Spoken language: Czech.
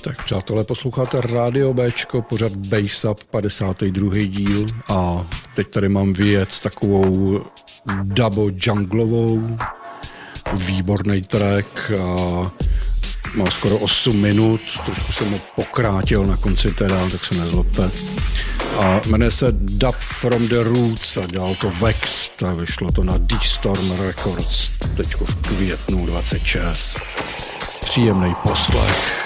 Tak přátelé, posloucháte Rádio Bčko, pořad Bass Up, 52. díl a teď tady mám věc takovou dabo junglovou, výborný track a má skoro 8 minut, trošku jsem ho pokrátil na konci teda, tak se nezlobte. A jmenuje se Dub from the Roots a dělal to Vex, tak vyšlo to na D-Storm Records teďko v květnu 26. Příjemný poslech.